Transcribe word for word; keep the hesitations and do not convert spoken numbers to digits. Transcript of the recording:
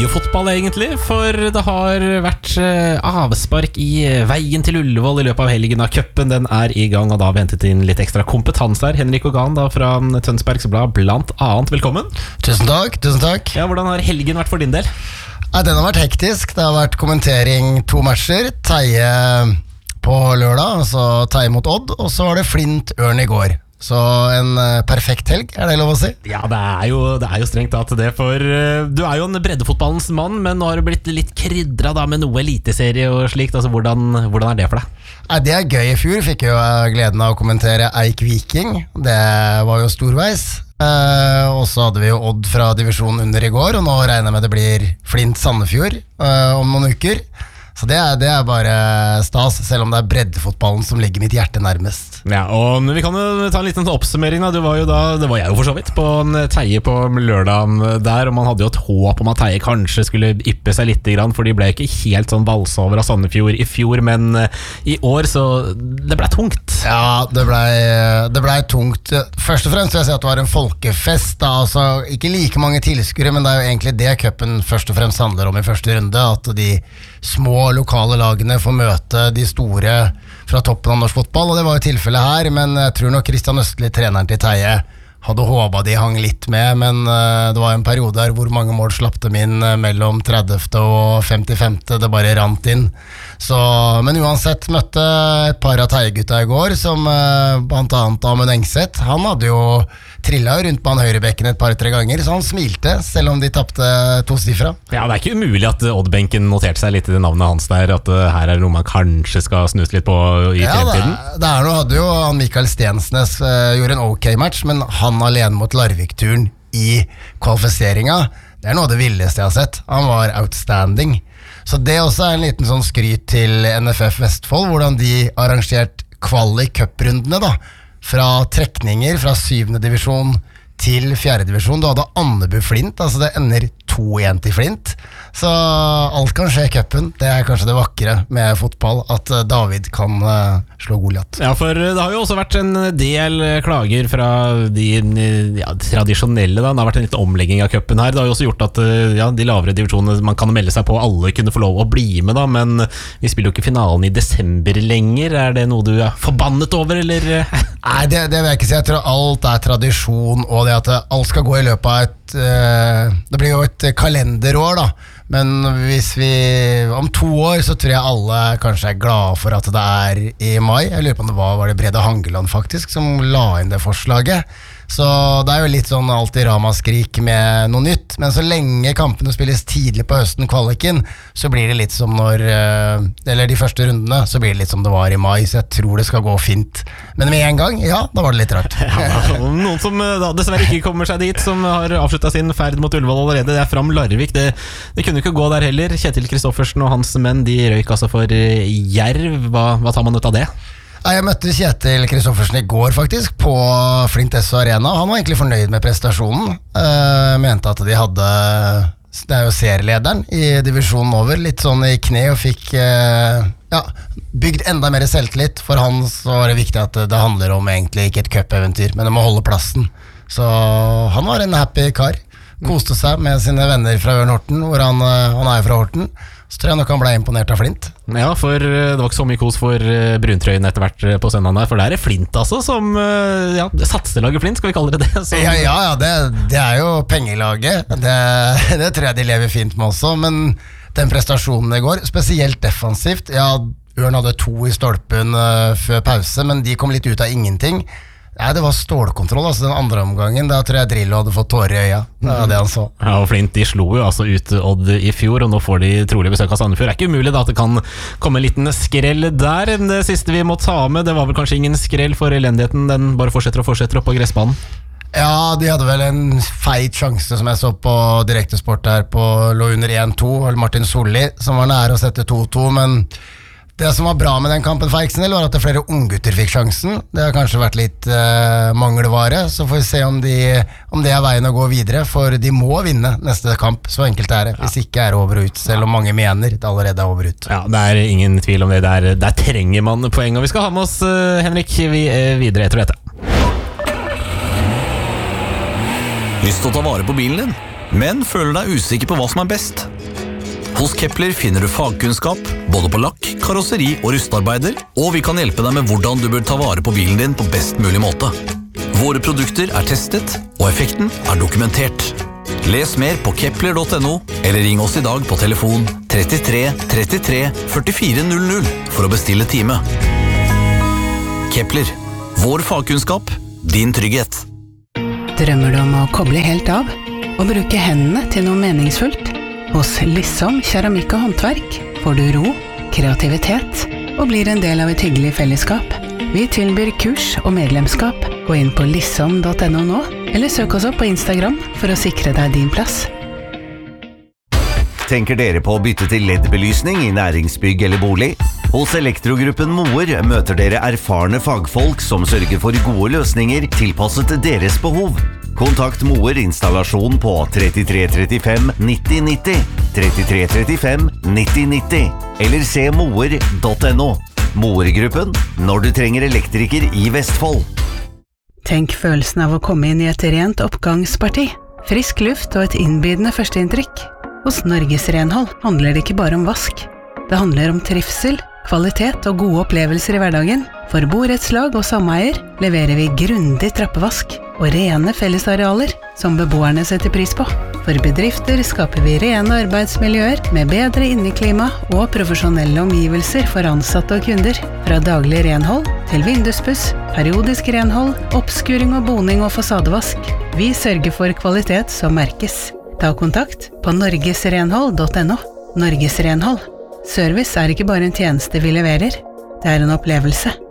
breddefotball egentlig, for det har vært avspark i veien til Ullevål i løpet av helgen av cupen. Den er i gang, og da har vi hentet inn litt ekstra kompetanse her. Henrik Ogan da fra Tønsbergs Blad blant annet, velkommen. Tusen takk, tusen takk. Ja, hvordan har helgen vært for din del? Ja, den har vært hektisk. Det har vært kommentering to matcher. Teie på lørdag, altså Teie mot Odd, og så var det Flint Ørn i går. Så en uh, perfekt helg, er det lov å si? Ja, det er jo, det er jo strengt tatt det, for uh, du er jo en breddefotballens mann, men nå har du blitt litt krydret da med noe eliteserie og slikt. Altså, hvordan, hvordan er det for deg? Ja, det er gøy. I fjor fikk jeg jo gleden av å kommentere Eik Viking. Det var jo storveis. Uh, og så hadde vi jo Odd fra divisjonen under i går, og nå regner jeg med det blir Flint Sandefjord uh, om noen uker. Så det er, det er bare stas, selv om det er breddefotballen som ligger mitt hjerte nærmest. Ja, og vi kan jo ta en liten oppsummering da. Du var jo da, det var jeg jo for så vidt, på en Teie på lørdagen der, og man hadde jo et håp om at Teie kanskje skulle yppe seg litt grann, for de ble ikke helt sånn valsa over av Sandefjord i fjor, men i år så det ble tungt. Ja, det ble, det ble tungt. Først og fremst vil jeg si at det var en folkefest da, altså ikke like mange tilskuere, men det er jo egentlig det cupen først og fremst handler om i første runde, at de små lokale lagene får møte de store fra toppen av norsk fotball, og det var jo tilfellet her, men jeg tror nok Kristian Østli, treneren til Teie, hadde håpet de hang litt med, men uh, det var en periode der hvor mange mål slapp dem inn uh, mellom tredivte og femtifemte, det bare rant inn. Så, men uansett møtte et par av Teie-gutta i går, som uh, blant annet Amund Engseth. Han hadde jo trillet rundt på han høyrebekken et par-tre ganger, så han smilte, selv om de tappte to sifra. Ja, det er ikke umulig at Odd-benken noterte seg litt i det navnet hans der, at uh, her er det noe man kanskje skal snuse litt på i ja, fremtiden. Ja, det, det er noe, hadde jo han Mikael Stensnes uh, gjorde en ok match, men han alene mot Larvik-turen i kvalifiseringa, det er noe av det villeste jeg har sett. Han var outstanding. Så det også er en liten sånn skryt til N F F Vestfold, hvordan de arrangert kvalik-cuprundene da, fra trekninger fra syvende divisjon til fjerde divisjon. Du hadde Andebu Flint, altså det ender to igjen til Flint. Så alt kan skje i cupen. Det er kanskje det vakre med fotball, at David kan uh, slå Goliat. Ja, for det har jo også vært en del klager fra de ja, tradisjonelle da. Det har vært en litt omlegging av cupen her. Det har jo også gjort at ja, de lavere divisjonene man kan melde seg på, alle kunne få lov å bli med da, men vi spiller jo ikke finalen i desember lenger. Er det noe du er forbannet over, eller? Nei, det, det vil jeg ikke si. Jeg tror alt er tradisjon, og det at alt skal gå i løpet av et uh, det blir jo et kalenderår da, men hvis vi om to år så tror jeg alle kanskje er glade for at det er i mai. Jeg lurer på om det var, var det Brede Hangeland faktisk som la inn det forslaget. Så det er jo litt sånn alltid ramaskrik med noe nytt, men så lenge kampene spilles tidlig på høsten, kvaliken, så blir det litt som når eller de første rundene, så blir det litt som det var i mai, så jeg tror det skal gå fint. Men med en gang, ja, da var det litt rart. Ja, noen som da, dessverre ikke kommer seg dit, som har avsluttet sin ferd mot Ullevål allerede, det er Fram Larvik. Det, det kunne ikke gå der heller. Kjetil Kristoffersen og hans menn, de røyk altså for Jerv. Hva, hva tar man ut av det? Jeg møtte Kjetil Kristoffersen i går faktisk på Flint S Arena. Han var egentlig fornøyd med prestasjonen. uh, Mente at de hadde, det er jo serielederen i divisjonen over, litt sånn i kne, og fikk uh, ja, bygd enda mer selvtillit. For han så var det viktig at det handler om egentlig ikke et cup-eventyr, men om å holde plassen. Så han var en happy kar. Koste seg med sine venner fra Ørn Horten, hvor han, han er fra Horten. Så tror jeg nok han ble imponert av Flint. Ja, for det var ikke så mye kos for bruntrøyen etter hvert på søndagen der, for det er Flint altså, som ja, satselaget Flint, skal vi kalle det det? Som... Ja, ja, ja det, det er jo pengelaget. Det, det tror jeg de lever fint med også, men den prestasjonen i går, spesielt defensivt, ja, Ørn hadde to i stolpen uh, før pause, men de kom litt ut av ingenting. Nei, det var stålkontroll, altså den andre omgangen. Da tror jeg Drillo hadde fått tårer i øya. Det var det han så. Ja, og Flint, de slo jo altså ut Odd i fjor, og nå får de trolig besøk av Sandefjord. Det er ikke umulig da at det kan komme en liten skrell der. Det siste vi må ta med, det var vel kanskje ingen skrell, for elendigheten, den bare fortsetter og fortsetter opp på gressbanen. Ja, de hadde vel en feit sjanse som jeg så på direktesport der på lå under en to, eller Martin Solli, som var nære å sette to to, men det som var bra med den kampen for Eiksendel var at det flere unggutter fikk sjansen. Det har kanskje vært litt uh, mangelvare, så får vi se om, de, om det er veien å gå videre, for de må vinne neste kamp, så enkelt er det. Hvis ikke er det over og ut, selv om mange mener det allerede er over og ut. Ja, det er ingen tvil om det. Der, der trenger man poeng, og vi skal ha med oss uh, Henrik vi, uh, videre etter dette. Lyst til å ta vare på bilen din, men føler deg usikker på hva som er best? Hos Kepler finner du fagkunnskap, både på lakk, karosseri og rustarbeider, og vi kan hjelpe deg med hvordan du bør ta vare på bilen din på best mulig måte. Våre produkter er testet, og effekten er dokumentert. Les mer på kepler punktum no, eller ring oss i dag på telefon trettitre trettitre førtifire null null for å bestille time. Kepler, vår fagkunnskap, din trygghet. Drømmer du om å koble helt av og bruke hendene til noe meningsfullt? Hos Lissom keramikk og håndverk får du ro, kreativitet og blir en del av et hyggelig fellesskap. Vi tilbyr kurs og medlemskap. Gå inn på lissom punktum no nå, eller søk oss opp på Instagram for å sikre deg din plass. Tenker dere på å bytte til L E D-belysning i næringsbygg eller bolig? Hos Elektrogruppen Moer møter dere erfarne fagfolk som sørger for gode løsninger tilpasset deres behov. Kontakt Moer installasjon på trettitre trettifem nitti nitti, trettitre trettifem nitti nitti, eller se moer punktum no. Moer-gruppen, når du trenger elektriker i Vestfold. Tenk følelsen av å komme inn i et rent oppgangsparti. Frisk luft og et innbydende førsteinntrykk. Hos Norges Renhold handler det ikke bare om vask. Det handler om trivsel, kvalitet og gode opplevelser i hverdagen. For borettslag og sameier leverer vi grundig trappevask og rene fellesarealer som beboerne setter pris på. For bedrifter skaper vi rene arbeidsmiljøer med bedre inneklima og profesjonelle omgivelser for ansatte og kunder. Fra daglig renhold til vinduspuss, periodisk renhold, oppskuring og boning og fasadevask. Vi sørger for kvalitet som merkes. Ta kontakt på norgesrenhold punktum no. Norges Renhold. Service er ikke bare en tjeneste vi leverer, det er en opplevelse.